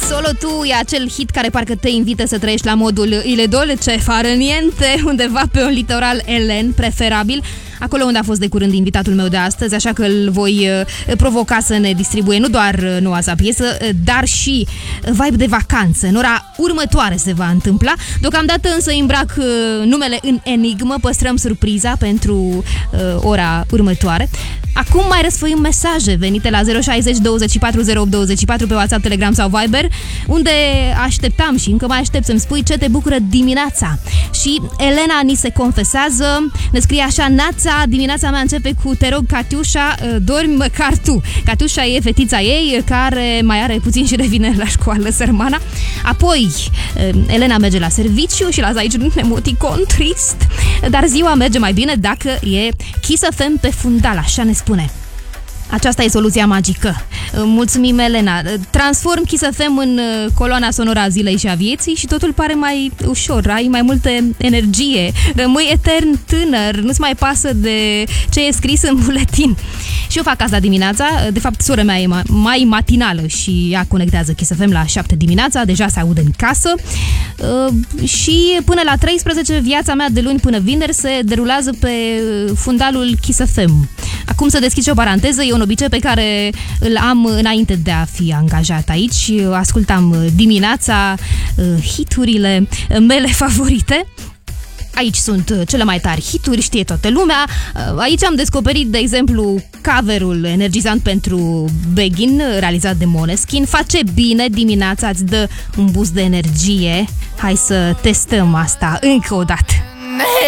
Solo tu e acel hit care parcă te invită să trăiești la modul ile dolce, fără niente, undeva pe un litoral elen, preferabil, acolo unde a fost de curând invitatul meu de astăzi, așa că îl voi provoca să ne distribuie nu doar noua sa piesă, dar și vibe de vacanță. În ora următoare se va întâmpla. Deocamdată însă îmbrac numele în enigmă, păstrăm surpriza pentru ora următoare. Acum mai răsfoim mesaje venite la 060 24 08 24 pe WhatsApp, Telegram sau Viber, unde așteptam și încă mai aștept să-mi spui ce te bucură dimineața. Și Elena ni se confesează, ne scrie așa: Nața, dimineața mea începe cu te rog, Catiușa, dormi măcar tu. Catiușa e fetița ei care mai are puțin și revine la școală, sărmana. Apoi Elena merge la serviciu și lasă aici un emoticon trist, dar ziua merge mai bine dacă e Kiss FM pe fundal, așa ne spune. Aceasta e soluția magică. Mulțumim, Elena. Transform Kiss FM în coloana sonoră a zilei și a vieții și totul pare mai ușor. Ai mai multă energie. Rămâi etern tânăr. Nu-ți mai pasă de ce e scris în buletin. Și eu fac asta dimineața. De fapt, sora mea e mai matinală și ea conectează Kiss FM la 7 dimineața. Deja se aude în casă. Și până la 13, viața mea de luni până vineri se derulează pe fundalul Kiss FM. Acum să deschid și o paranteză. E un obicei pe care îl am înainte de a fi angajat aici. Ascultam dimineața hiturile mele favorite. Aici sunt cele mai tari hituri, știe toată lumea. Aici am descoperit, de exemplu, cover-ul energizant pentru Begin, realizat de Måneskin. Face bine dimineața, îți dă un boost de energie. Hai să testăm asta încă o dată.